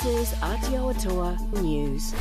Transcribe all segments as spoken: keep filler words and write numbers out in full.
News Aotearoa News.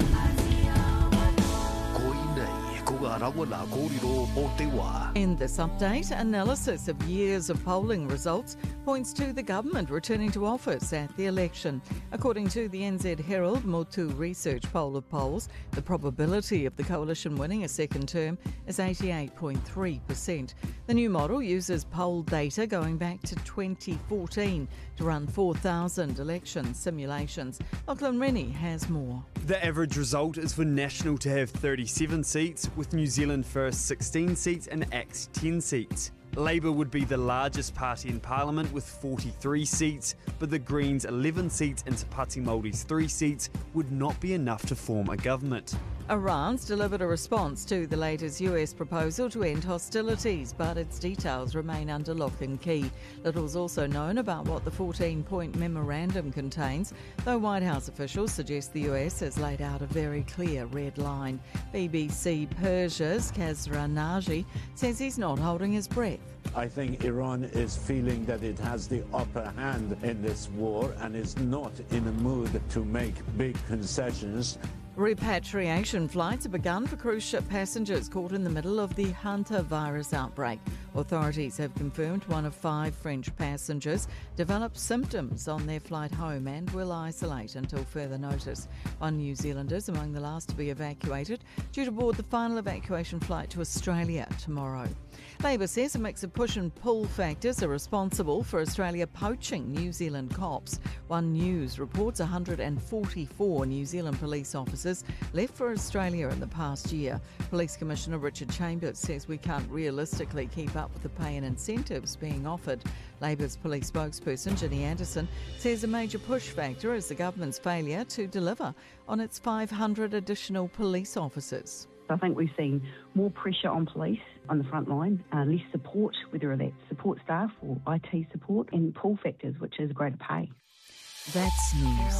In this update, analysis of years of polling results points to the government returning to office at the election. According to the N Z Herald Motu Research poll of polls, the probability of the coalition winning a second term is eighty-eight point three percent. The new model uses poll data going back to twenty fourteen to run four thousand election simulations. Lachlan Rennie has more. The average result is for National to have thirty-seven seats, with New Zealand First sixteen seats and ACT ten seats. Labour would be the largest party in Parliament with forty-three seats, but the Greens' eleven seats and Te Pāti Māori's three seats would not be enough to form a government. Iran's delivered a response to the latest U S proposal to end hostilities, but its details remain under lock and key. Little's also known about what the fourteen-point memorandum contains, though White House officials suggest the U S has laid out a very clear red line. B B C Persia's Kasra Naji says he's not holding his breath. I think Iran is feeling that it has the upper hand in this war and is not in a mood to make big concessions. Repatriation flights have begun for cruise ship passengers caught in the middle of the hantavirus outbreak. Authorities have confirmed one of five French passengers developed symptoms on their flight home and will isolate until further notice. One New Zealander is among the last to be evacuated, due to board the final evacuation flight to Australia tomorrow. Labour says a mix of push and pull factors are responsible for Australia poaching New Zealand cops. One News reports one hundred forty-four New Zealand police officers left for Australia in the past year. Police Commissioner Richard Chambers says we can't realistically keep up with the pay and incentives being offered. Labour's police spokesperson Ginny Anderson says a major push factor is the government's failure to deliver on its five hundred additional police officers. I think we've seen more pressure on police on the front line, uh, less support, whether that's support staff or I T support, and pull factors, which is greater pay. That's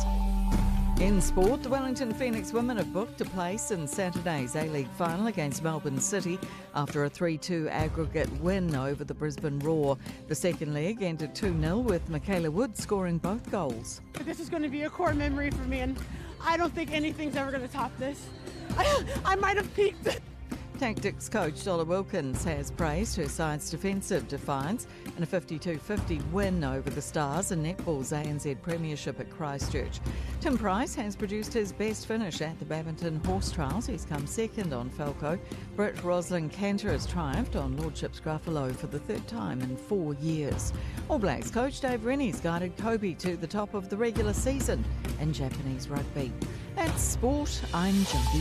news. In sport, the Wellington Phoenix women have booked a place in Saturday's A-League final against Melbourne City after a three two aggregate win over the Brisbane Roar. The second leg ended two nil with Michaela Wood scoring both goals. This is going to be a core memory for me, and I don't think anything's ever going to top this. I, I might have peaked. Tactics coach Dola Wilkins has praised her side's defensive defiance in a fifty-two fifty win over the Stars in netball's A N Z Premiership at Christchurch. Tim Price has produced his best finish at the Badminton Horse Trials. He's come second on Falco. Brit Rosalind Cantor has triumphed on Lordship's Gruffalo for the third time in four years. All Blacks coach Dave Rennie's guided Kobe to the top of the regular season in Japanese rugby. That's sport. I'm Jodie.